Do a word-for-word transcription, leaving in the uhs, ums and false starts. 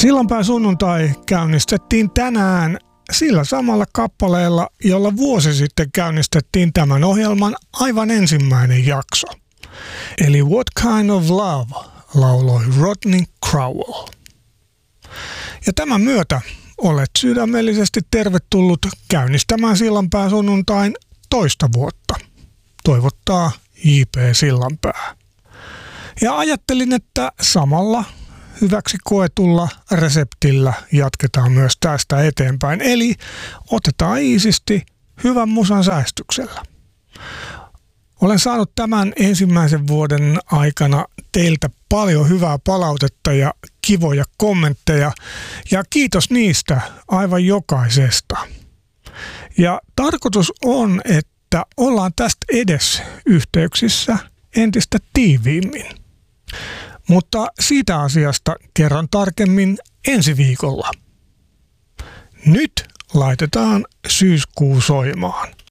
Sillanpää sunnuntai käynnistettiin tänään sillä samalla kappaleella, jolla vuosi sitten käynnistettiin tämän ohjelman aivan ensimmäinen jakso. Eli What Kind of Love lauloi Rodney Crowell. Ja tämän myötä olet sydämellisesti tervetullut käynnistämään Sillanpää sunnuntain toista vuotta, toivottaa J P Sillanpää. Ja ajattelin, että samalla hyväksi koetulla reseptillä jatketaan myös tästä eteenpäin. Eli otetaan iisisti hyvän musan säästyksellä. Olen saanut tämän ensimmäisen vuoden aikana teiltä paljon hyvää palautetta ja kivoja kommentteja. Ja kiitos niistä aivan jokaisesta. Ja tarkoitus on, että ollaan tästä edes yhteyksissä entistä tiiviimmin. Mutta siitä asiasta kerron tarkemmin ensi viikolla. Nyt laitetaan syyskuu soimaan.